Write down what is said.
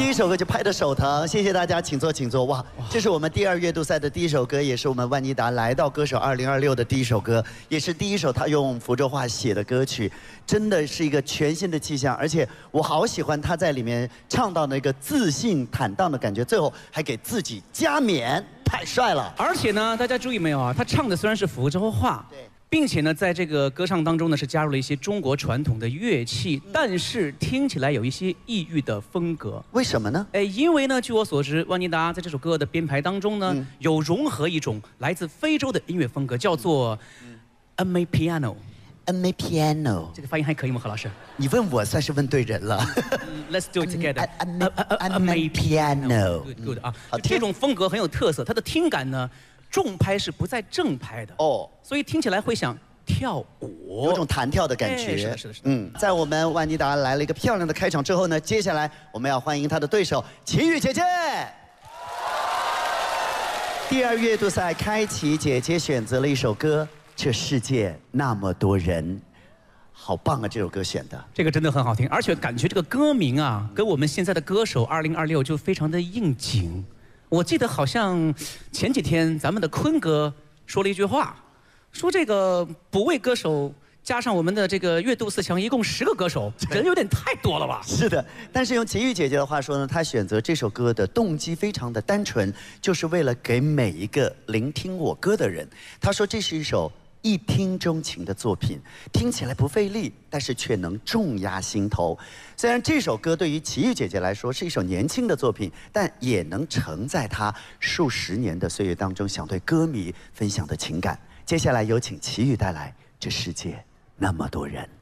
第一首歌就拍得手疼，谢谢大家，请坐，请坐。哇，这是我们第2月度赛的第一首歌，也是我们万妮达来到歌手2026的第一首歌，也是第一首他用福州话写的歌曲，真的是一个全新的气象，而且我好喜欢他在里面唱到那个自信坦荡的感觉，最后还给自己加冕，太帅了。 而且呢，大家注意没有啊？他唱的虽然是福州话，对。 并且呢，在这个歌唱当中呢，是加入了一些中国传统的乐器，但是听起来有一些异域的风格。 为什么呢？ 因为呢，据我所知，万妮达在这首歌的编排当中呢，有融合一种来自非洲的音乐风格，叫做 Amapiano。Amapiano， 这个发音还可以吗，何老师？ 你问我算是问对人了。 Let's do it together。 Amapiano。Good 啊，这种风格很有特色，它的听感呢。 重拍是不在正拍的哦，所以听起来会想跳舞， 有种弹跳的感觉。 是的。 在我们万妮达来了一个漂亮的开场之后呢，接下来我们要欢迎她的对手齐豫姐姐。第2月度赛，开启姐姐选择了一首歌《这世界那么多人》，好棒啊！这首歌选的， 这个真的很好听，而且感觉这个歌名啊，跟我们现在的歌手2026就非常的应景。 我记得好像前几天咱们的坤哥说了一句话，说这个补位歌手加上我们的这个月度4强，一共10个歌手，人有点太多了吧？ 是的，但是用齐豫姐姐的话说呢，她选择这首歌的动机非常的单纯，就是为了给每一个聆听我歌的人。她说这是一首 一听钟情的作品，听起来不费力，但是却能重压心头。虽然这首歌对于齐豫姐姐来说是一首年轻的作品，但也能承载她数十年的岁月当中想对歌迷分享的情感。接下来有请齐豫带来《这世界那么多人》。